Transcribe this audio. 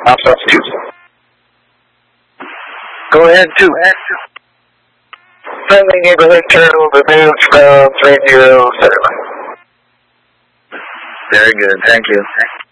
Alpha 2. Go ahead, 2. Friendly neighborhood turtle removed from 30 satellite. Very good, thank you.